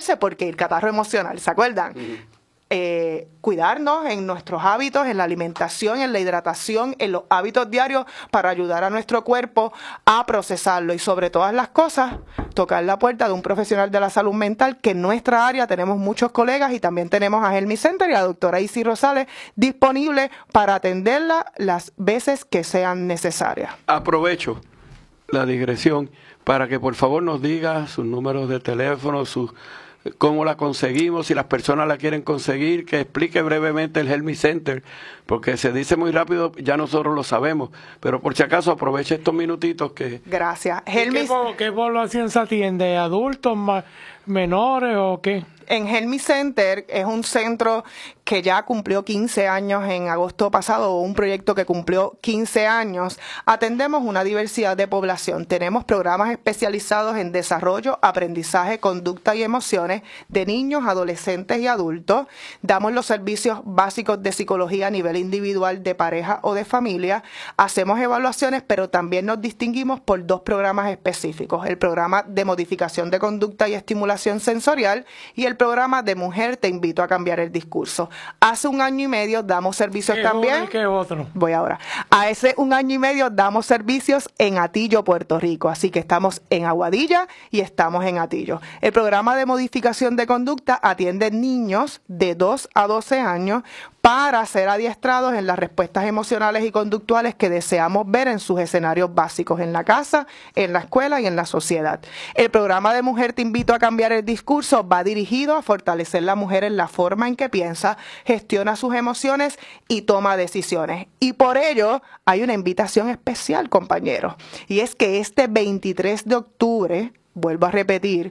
cuidarse porque el catarro emocional, ¿se acuerdan? Cuidarnos en nuestros hábitos, en la alimentación, en la hidratación, en los hábitos diarios para ayudar a nuestro cuerpo a procesarlo y sobre todas las cosas, tocar la puerta de un profesional de la salud mental, que en nuestra área tenemos muchos colegas y también tenemos a Helmi Center y a la doctora Isis Rosales disponible para atenderla las veces que sean necesarias. Aprovecho la digresión para que por favor nos diga sus números de teléfono, cómo la conseguimos, si las personas la quieren conseguir, que explique brevemente el Helmi Center, porque se dice muy rápido, ya nosotros lo sabemos, pero por si acaso aproveche estos minutitos que... Gracias. ¿Qué población se atiende? ¿Adultos, menores o qué? En Helmi Center es un centro que ya cumplió 15 años en agosto pasado, un proyecto que cumplió 15 años. Atendemos una diversidad de población. Tenemos programas especializados en desarrollo, aprendizaje, conducta y emociones de niños, adolescentes y adultos. Damos los servicios básicos de psicología a nivel individual, de pareja o de familia. Hacemos evaluaciones, pero también nos distinguimos por 2 programas específicos. El programa de modificación de conducta y estimulación sensorial y el programa de Mujer Te Invito a Cambiar el Discurso. Hace 1 año y medio damos servicios también. ¿Qué otro? Voy ahora. A ese 1 año y medio damos servicios en Atillo, Puerto Rico. Así que estamos en Aguadilla y estamos en Atillo. El programa de modificación de conducta atiende niños de 2 a 12 años para ser adiestrados en las respuestas emocionales y conductuales que deseamos ver en sus escenarios básicos, en la casa, en la escuela y en la sociedad. El programa de Mujer Te Invito a Cambiar el Discurso va dirigido a fortalecer la mujer en la forma en que piensa, gestiona sus emociones y toma decisiones. Y por ello hay una invitación especial, compañeros, y es que este 23 de octubre, vuelvo a repetir,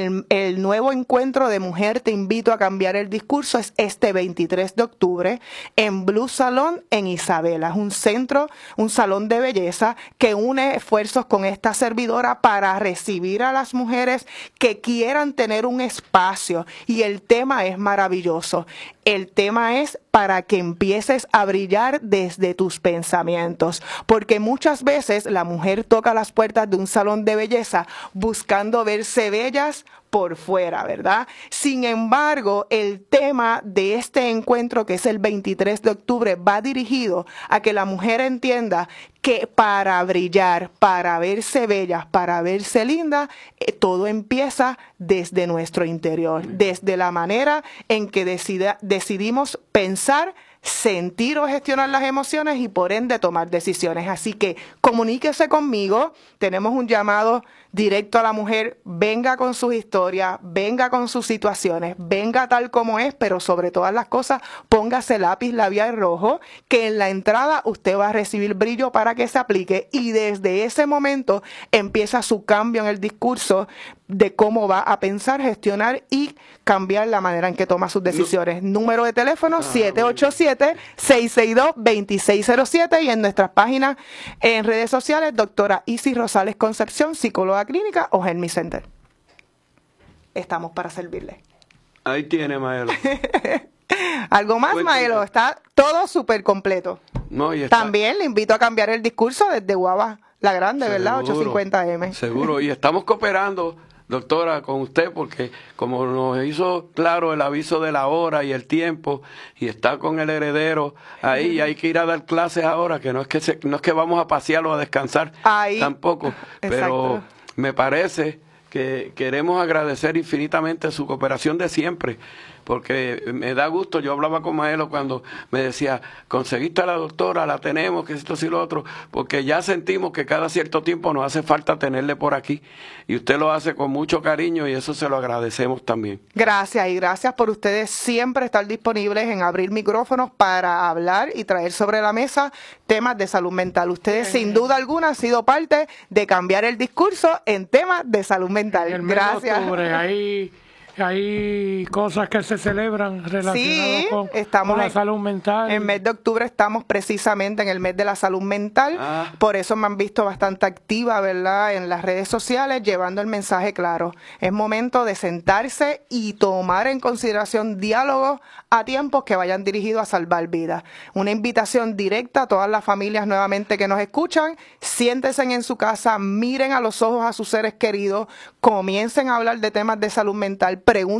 el nuevo encuentro de Mujer Te Invito a Cambiar el Discurso es este 23 de octubre en Blue Salon en Isabela. Es un centro, un salón de belleza que une esfuerzos con esta servidora para recibir a las mujeres que quieran tener un espacio. Y el tema es maravilloso. El tema es para que empieces a brillar desde tus pensamientos, porque muchas veces la mujer toca las puertas de un salón de belleza buscando verse bellas por fuera, ¿verdad? Sin embargo, el tema de este encuentro, que es el 23 de octubre, va dirigido a que la mujer entienda que para brillar, para verse bellas, para verse linda, todo empieza desde nuestro interior, desde la manera en que decidimos pensar, sentir o gestionar las emociones y por ende tomar decisiones. Así que comuníquese conmigo, tenemos un llamado directo a la mujer, venga con sus historias, venga con sus situaciones, venga tal como es, pero sobre todas las cosas póngase lápiz labial rojo, que en la entrada usted va a recibir brillo para que se aplique y desde ese momento empieza su cambio en el discurso de cómo va a pensar, gestionar y cambiar la manera en que toma sus decisiones. Número de teléfono 787-662-2607 y en nuestras páginas en redes sociales, doctora Isis Rosales Concepción, psicóloga clínica o Helmi Center. Estamos para servirle. Ahí tiene, Maelo. ¿Algo más, Maelo? Está todo súper completo. No, y está... También le invito a cambiar el discurso desde Guava La Grande, ¿verdad? 850M. Seguro, y estamos cooperando, doctora, con usted, porque como nos hizo claro el aviso de la hora y el tiempo, y está con el heredero ahí, y hay que ir a dar clases ahora, que no es que vamos a pasearlo a descansar ahí, tampoco, pero me parece que queremos agradecer infinitamente su cooperación de siempre, porque me da gusto. Yo hablaba con Maelo cuando me decía, conseguiste a la doctora, la tenemos, que esto y lo otro, porque ya sentimos que cada cierto tiempo nos hace falta tenerle por aquí, y usted lo hace con mucho cariño y eso se lo agradecemos también. Gracias, y gracias por ustedes siempre estar disponibles en abrir micrófonos para hablar y traer sobre la mesa temas de salud mental. Ustedes sin duda alguna han sido parte de cambiar el discurso en temas de salud mental. Gracias. Hay cosas que se celebran relacionadas con la salud mental. En el mes de octubre estamos precisamente en el mes de la salud mental. Por eso me han visto bastante activa, ¿verdad?, en las redes sociales, llevando el mensaje claro. Es momento de sentarse y tomar en consideración diálogos a tiempos que vayan dirigidos a salvar vidas. Una invitación directa a todas las familias nuevamente que nos escuchan. Siéntense en su casa, miren a los ojos a sus seres queridos, comiencen a hablar de temas de salud mental, pregunten